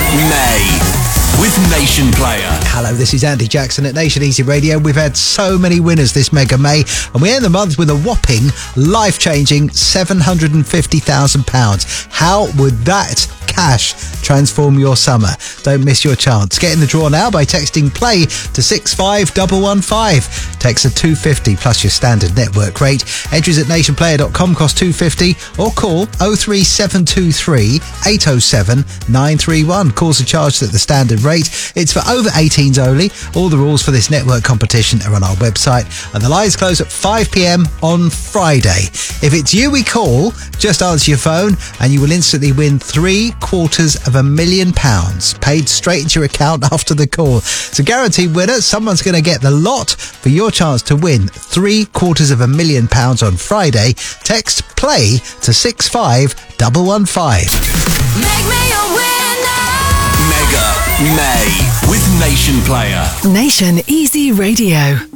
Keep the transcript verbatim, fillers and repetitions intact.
May with Nation Player. Hello, this is Andy Jackson at Nation Easy Radio. We've had so many winners this Mega May, and we end the month with a whopping, life-changing seven hundred fifty thousand pounds. How would that cash transform your summer? Don't miss your chance. Get in the draw now by texting play to six five one one five. Text a two fifty plus your standard network rate. Entries at nation player dot com cost two fifty, or call oh three seven two three eight oh seven nine three one. Calls are charged at the standard rate. It's for over eighteens only. All the rules for this network competition are on our website, and the lines close at five p.m. on Friday. If it's you we call, just answer your phone and you will instantly win three quarters of a million pounds paid straight into your account after the call. It's a guaranteed winner. Someone's going to get the lot for your chance to win three quarters of a million pounds on Friday. Text play to six five one one five. Make me a winner. Mega May with Nation Player. Nation Easy Radio.